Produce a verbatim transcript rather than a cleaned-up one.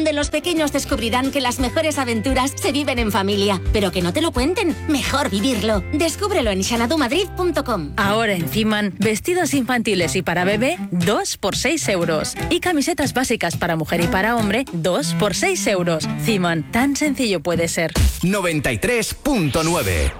donde los pequeños descubrirán que las mejores aventuras se viven en familia. Pero que no te lo cuenten, mejor vivirlo. Descúbrelo en xanadu madrid punto com. Ahora en Ciman, vestidos infantiles y para bebé, dos por seis euros. Y camisetas básicas para mujer y para hombre, dos por seis euros. Ciman, tan sencillo puede ser. noventa y tres punto nueve.